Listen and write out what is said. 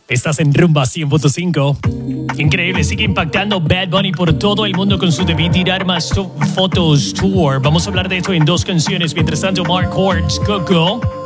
Estás en Rumba 100.5. Increíble, sigue impactando Bad Bunny por todo el mundo con su Debí Tirar Más Fotos Tour. Vamos a hablar de esto en 2 canciones. Mientras tanto, Mark Horns, Coco.